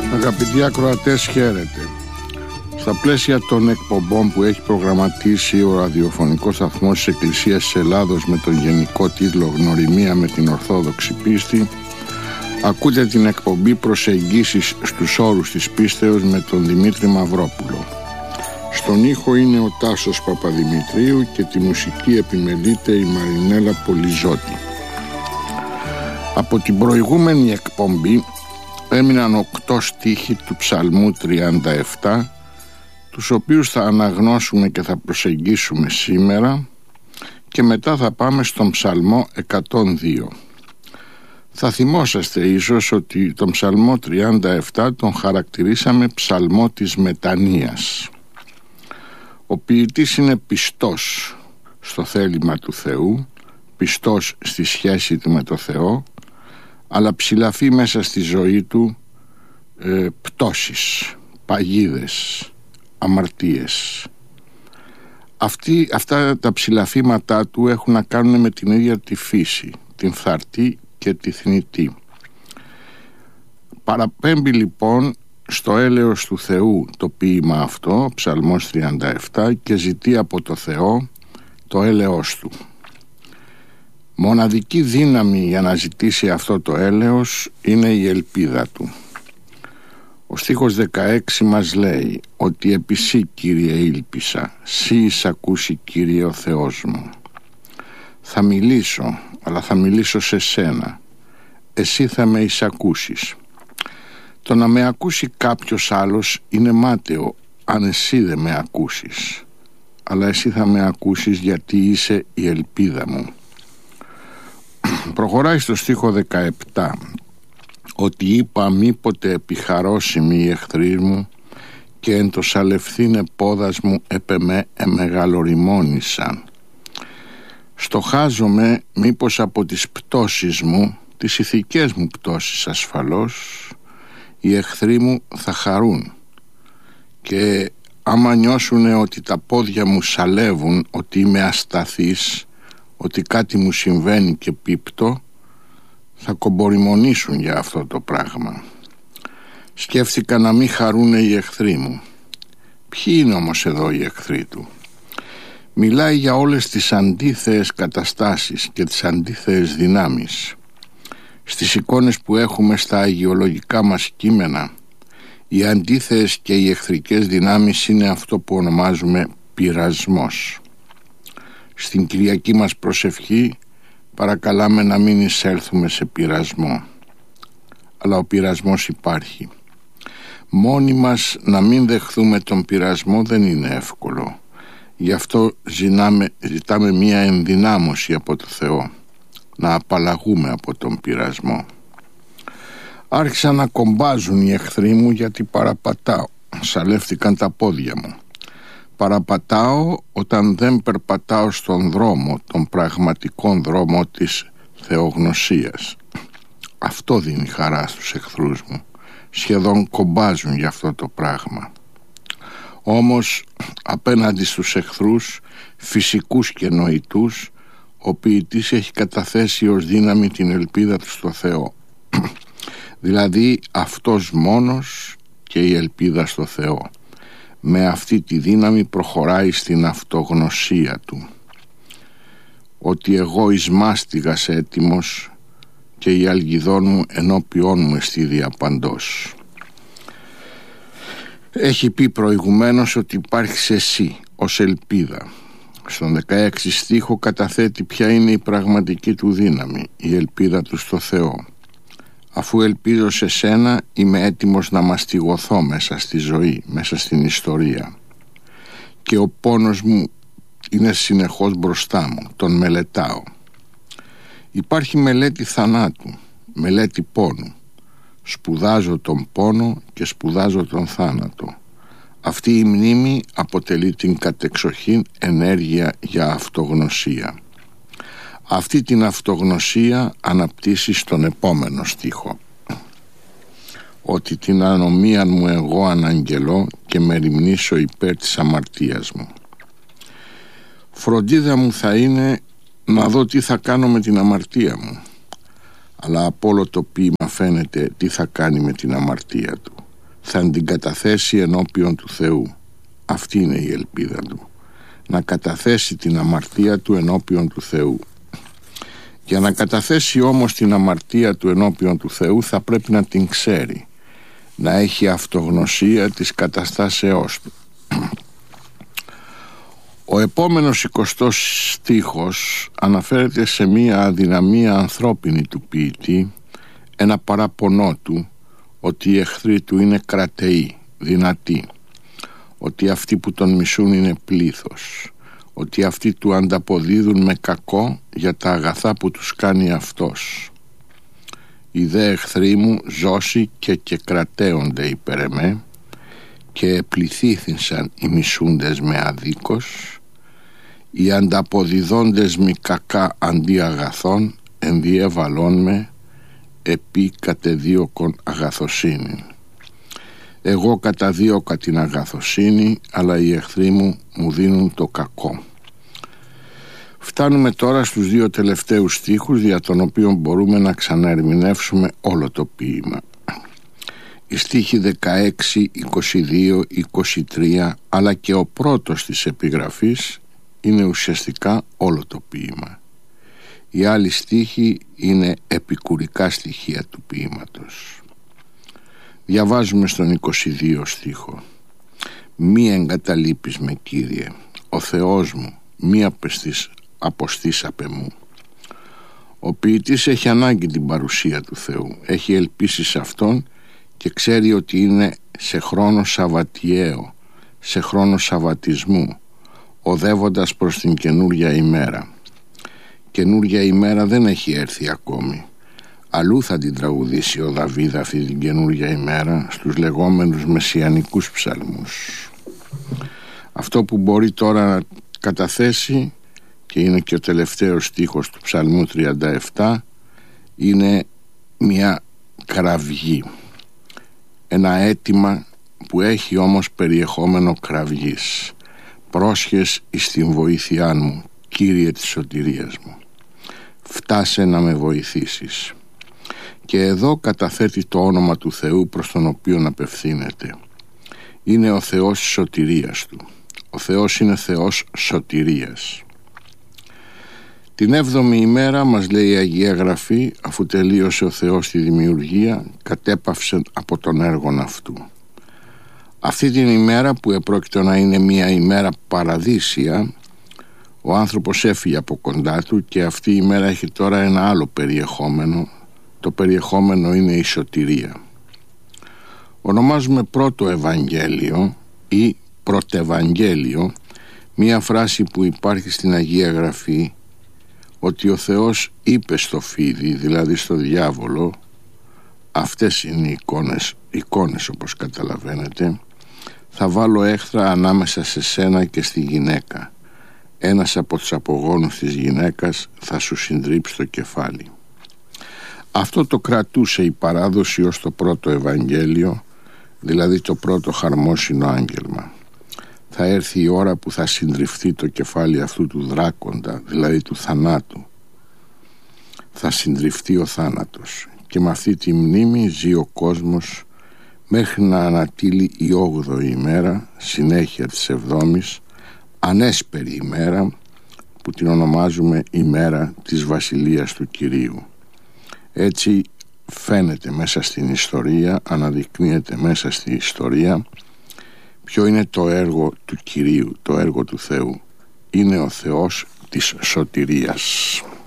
Αγαπητοί ακροατές, χαίρετε. Στα πλαίσια των εκπομπών που έχει προγραμματίσει ο ραδιοφωνικός σταθμός της Εκκλησίας της Ελλάδος με τον γενικό τίτλο «Γνωριμία με την Ορθόδοξη Πίστη», ακούτε την εκπομπή «Προσεγγίσεις στους όρους της πίστεως» με τον Δημήτρη Μαυρόπουλο. Στον ήχο είναι ο Τάσος Παπαδημητρίου και τη μουσική επιμελείται η Μαρινέλα Πολυζώτη. Από την προηγούμενη εκπομπή έμειναν 8 στίχοι του Ψαλμού 37, τους οποίους θα αναγνώσουμε και θα προσεγγίσουμε σήμερα, και μετά θα πάμε στον Ψαλμό 102. Θα θυμόσαστε ίσως ότι τον Ψαλμό 37 τον χαρακτηρίσαμε Ψαλμό της μετανοίας. Ο ποιητής είναι πιστός στο θέλημα του Θεού, πιστός στη σχέση του με το Θεό, αλλά ψηλαφεί μέσα στη ζωή του πτώσεις, παγίδες, αμαρτίες. Αυτά τα ψηλαφήματά του έχουν να κάνουν με την ίδια τη φύση, την φθαρτή και τη θνητή. Παραπέμπει λοιπόν στο έλεος του Θεού το ποίημα αυτό, Ψαλμός 37, και ζητεί από το Θεό το έλεος του. Μοναδική δύναμη για να ζητήσει αυτό το έλεος είναι η ελπίδα του. Ο στίχος 16 μας λέει ότι «Επί σύ, Κύριε, ήλπισα, σύ εισακούσει, Κύριε ο Θεός μου». Θα μιλήσω, αλλά θα μιλήσω σε σένα. Εσύ θα με εισακούσεις. Το να με ακούσει κάποιος άλλος είναι μάταιο αν εσύ δεν με ακούσεις. Αλλά εσύ θα με ακούσεις γιατί είσαι η ελπίδα μου. Προχωράει στο στίχο 17 ότι είπα μήποτε επιχαρώσιμοι οι εχθροί μου και εν το σαλευθύνε πόδας μου επεμέ εμεγαλοριμόνησαν. Στοχάζομαι μήπως από τις πτώσεις μου, τις ηθικές μου πτώσεις ασφαλώς, οι εχθροί μου θα χαρούν, και άμα νιώσουν ότι τα πόδια μου σαλεύουν, ότι είμαι ασταθής, ότι κάτι μου συμβαίνει και πίπτω, θα κομποριμονήσουν για αυτό το πράγμα. Σκέφτηκα να μην χαρούν οι εχθροί μου. Ποιοι είναι όμως εδώ οι εχθροί του? Μιλάει για όλες τις αντίθεες καταστάσεις και τις αντίθεες δυνάμεις. Στις εικόνες που έχουμε στα αγιολογικά μας κείμενα, οι αντίθεες και οι εχθρικές δυνάμεις είναι αυτό που ονομάζουμε πειρασμός. Στην Κυριακή μας προσευχή παρακαλάμε να μην εισέλθουμε σε πειρασμό. Αλλά ο πειρασμός υπάρχει. Μόνοι μας να μην δεχθούμε τον πειρασμό δεν είναι εύκολο. Γι' αυτό ζητάμε μία ενδυνάμωση από το Θεό, να απαλλαγούμε από τον πειρασμό. Άρχισαν να κομπάζουν οι εχθροί μου γιατί παραπατάω. Σαλεύτηκαν τα πόδια μου. Παραπατάω όταν δεν περπατάω στον δρόμο, τον πραγματικό δρόμο της θεογνωσίας. Αυτό δίνει χαρά στους εχθρούς μου. Σχεδόν κομπάζουν για αυτό το πράγμα. Όμως απέναντι στους εχθρούς, φυσικούς και νοητούς, ο ποιητής έχει καταθέσει ως δύναμη την ελπίδα του στο Θεό. Δηλαδή αυτός μόνος και η ελπίδα στο Θεό. Με αυτή τη δύναμη προχωράει στην αυτογνωσία του. Ότι εγώ εις μάστιγας έτοιμος και η αλγιδόν μου ενώπιόν μου εστί διαπαντός. Έχει πει προηγουμένως ότι υπάρχεις εσύ ως ελπίδα. Στον 16 στίχο καταθέτει ποια είναι η πραγματική του δύναμη, η ελπίδα του στο Θεό. Αφού ελπίζω σε σένα, είμαι έτοιμος να μαστιγωθώ μέσα στη ζωή, μέσα στην ιστορία. Και ο πόνος μου είναι συνεχώς μπροστά μου, τον μελετάω. Υπάρχει μελέτη θανάτου, μελέτη πόνου. Σπουδάζω τον πόνο και σπουδάζω τον θάνατο. Αυτή η μνήμη αποτελεί την κατεξοχήν ενέργεια για αυτογνωσία. Αυτή την αυτογνωσία αναπτύσσει στον επόμενο στίχο. Ότι την ανομία μου εγώ αναγγελώ και μεριμνήσω υπέρ της αμαρτίας μου. Φροντίδα μου θα είναι να δω τι θα κάνω με την αμαρτία μου. Αλλά από όλο το ποίημα φαίνεται τι θα κάνει με την αμαρτία του. θα την καταθέσει ενώπιον του Θεού. Αυτή είναι η ελπίδα του, να καταθέσει την αμαρτία του ενώπιον του Θεού. Για να καταθέσει όμως την αμαρτία του ενώπιον του Θεού θα πρέπει να την ξέρει, να έχει αυτογνωσία της καταστάσεώς του. Ο επόμενος 20ος στίχος αναφέρεται σε μία αδυναμία ανθρώπινη του ποιητή, ένα παραπονό του ότι οι εχθροί του είναι κρατεοί, δυνατοί, ότι αυτοί που τον μισούν είναι πλήθος, ότι αυτοί του ανταποδίδουν με κακό για τα αγαθά που τους κάνει αυτός. Οι δε εχθροί μου ζώσει και κρατέονται υπέρ εμέ, και επληθήθησαν οι μισούντες με αδίκος, οι ανταποδιδόντες μη κακά αντί αγαθών, ενδιέβαλόν με επί κατεδίωκον αγαθοσύνη. Εγώ καταδίωκα την αγαθοσύνη, αλλά οι εχθροί μου δίνουν το κακό. Φτάνουμε τώρα στους δύο τελευταίους στίχους, δια των οποίων μπορούμε να ξαναερμηνεύσουμε όλο το ποίημα. Οι στίχοι 16, 22, 23, αλλά και ο πρώτος της επιγραφής είναι ουσιαστικά όλο το ποίημα. Οι άλλοι στίχοι είναι επικουρικά στοιχεία του ποίηματος. Διαβάζουμε στον 22 στίχο: «Μη εγκαταλείπεις με, Κύριε, ο Θεός μου, μη αποστείς απ' εμού». Ο ποιητής έχει ανάγκη την παρουσία του Θεού, έχει ελπίσει σε Αυτόν και ξέρει ότι είναι σε χρόνο σαββατιαίο, σε χρόνο σαββατισμού, οδεύοντας προς την καινούρια ημέρα. Καινούρια ημέρα δεν έχει έρθει ακόμη. Αλλού θα την τραγουδήσει ο Δαβίδ αυτή την καινούρια ημέρα, στους λεγόμενους μεσιανικούς ψαλμούς. Αυτό που μπορεί τώρα να καταθέσει, και είναι και ο τελευταίος στίχος του ψαλμού 37, είναι μια κραυγή, ένα αίτημα που έχει όμως περιεχόμενο κραυγής. «Πρόσχες εις την βοήθειά μου, Κύριε της σωτηρίας μου, φτάσε να με βοηθήσεις». Και εδώ καταθέτει το όνομα του Θεού προς τον οποίον απευθύνεται. Είναι ο Θεός της σωτηρίας του. Ο Θεός είναι Θεός σωτηρίας. Την 7η ημέρα, μας λέει η Αγία Γραφή, αφού τελείωσε ο Θεός τη δημιουργία, κατέπαυσε από τον έργον αυτού. Αυτή την ημέρα, που επρόκειτο να είναι μια ημέρα παραδείσια, ο άνθρωπος έφυγε από κοντά του και αυτή η ημέρα έχει τώρα ένα άλλο περιεχόμενο. Το περιεχόμενο είναι η σωτηρία. Ονομάζουμε πρώτο Ευαγγέλιο ή πρωτευαγγέλιο μία φράση που υπάρχει στην Αγία Γραφή, ότι ο Θεός είπε στο φίδι, δηλαδή στο διάβολο, αυτές είναι οι εικόνες όπως καταλαβαίνετε, θα βάλω έχθρα ανάμεσα σε σένα και στη γυναίκα, ένας από τους απογόνους της γυναίκας θα σου συντρίψει το κεφάλι. Αυτό το κρατούσε η παράδοση ως το πρώτο Ευαγγέλιο, δηλαδή το πρώτο χαρμόσυνο άγγελμα. Θα έρθει η ώρα που θα συντριφθεί το κεφάλι αυτού του δράκοντα, δηλαδή του θανάτου. Θα συντριφθεί ο θάνατος και με αυτή τη μνήμη ζει ο κόσμος μέχρι να ανατείλει η 8η ημέρα, συνέχεια της 7ης, ανέσπερη ημέρα που την ονομάζουμε ημέρα της Βασιλείας του Κυρίου. Έτσι φαίνεται μέσα στην ιστορία, αναδεικνύεται μέσα στην ιστορία ποιο είναι το έργο του Κυρίου, το έργο του Θεού. Είναι ο Θεός της σωτηρίας.